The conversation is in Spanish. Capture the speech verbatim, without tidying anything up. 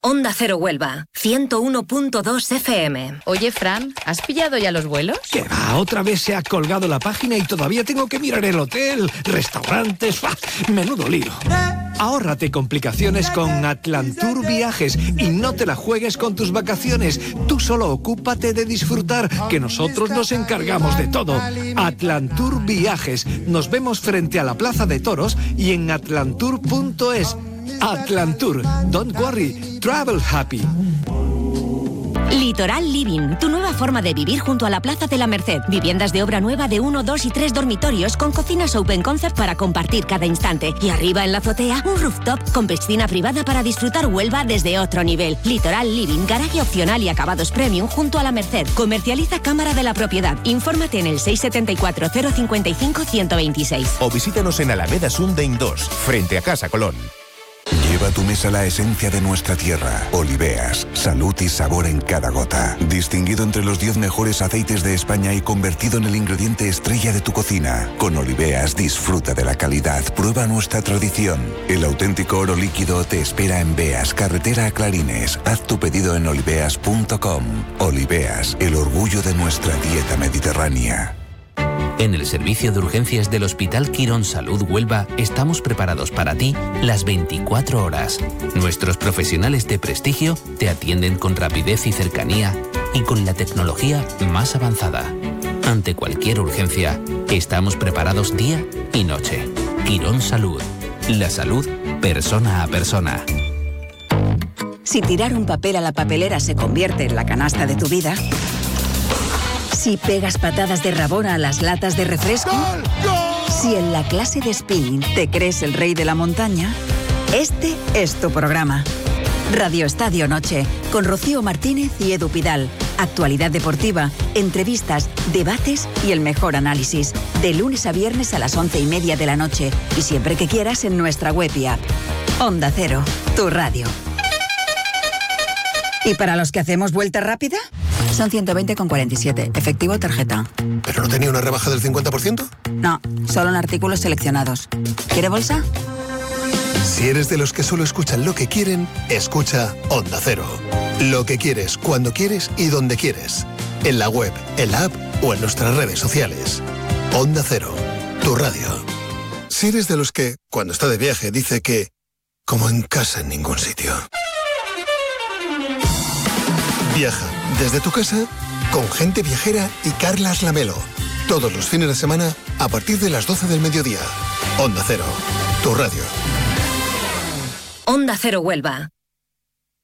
Onda Cero Huelva, ciento uno punto dos F M. Oye, Fran, ¿has pillado ya los vuelos? ¿Qué va? Otra vez se ha colgado la página y todavía tengo que mirar el hotel, restaurantes... ¡Fua! Menudo lío. Ahórrate complicaciones con Atlantour Viajes y no te la juegues con tus vacaciones. Tú solo ocúpate de disfrutar, que nosotros nos encargamos de todo. Atlantour Viajes. Nos vemos frente a la Plaza de Toros y en atlantour punto es. Atlantour. Don't worry. Travel happy. Litoral Living, tu nueva forma de vivir junto a la Plaza de la Merced. Viviendas de obra nueva de uno, dos y tres dormitorios con cocinas open concept para compartir cada instante. Y arriba en la azotea, un rooftop con piscina privada para disfrutar Huelva desde otro nivel. Litoral Living, garaje opcional y acabados premium junto a la Merced. Comercializa Cámara de la Propiedad. Infórmate en el seis siete cuatro, cero cinco cinco, uno cero dos seis. O visítanos en Alameda Sundain dos, frente a Casa Colón. Lleva a tu mesa la esencia de nuestra tierra. Oliveas, salud y sabor en cada gota. Distinguido entre los diez mejores aceites de España y convertido en el ingrediente estrella de tu cocina. Con Oliveas disfruta de la calidad, prueba nuestra tradición. El auténtico oro líquido te espera en Beas, carretera a Clarines. Haz tu pedido en oliveas punto com. Oliveas, el orgullo de nuestra dieta mediterránea. En el servicio de urgencias del Hospital Quirón Salud Huelva estamos preparados para ti las veinticuatro horas. Nuestros profesionales de prestigio te atienden con rapidez y cercanía y con la tecnología más avanzada. Ante cualquier urgencia, estamos preparados día y noche. Quirón Salud. La salud persona a persona. Si tirar un papel a la papelera se convierte en la canasta de tu vida... Si pegas patadas de rabona a las latas de refresco. ¡Gol! ¡Gol! Si en la clase de spinning te crees el rey de la montaña, este es tu programa. Radio Estadio Noche, con Rocío Martínez y Edu Pidal. Actualidad deportiva, entrevistas, debates y el mejor análisis. De lunes a viernes a las once y media de la noche. Y siempre que quieras en nuestra web y app. Onda Cero, tu radio. ¿Y para los que hacemos vuelta rápida? Son ciento veinte con cuarenta y siete, efectivo tarjeta. ¿Pero no tenía una rebaja del cincuenta por ciento? No, solo en artículos seleccionados. ¿Quiere bolsa? Si eres de los que solo escuchan lo que quieren, escucha Onda Cero. Lo que quieres, cuando quieres y donde quieres. En la web, en la app o en nuestras redes sociales. Onda Cero, tu radio. Si eres de los que, cuando está de viaje, dice que como en casa en ningún sitio. Viaja desde tu casa con Gente Viajera y Carlas Lamelo. Todos los fines de semana a partir de las doce del mediodía. Onda Cero, tu radio. Onda Cero Huelva,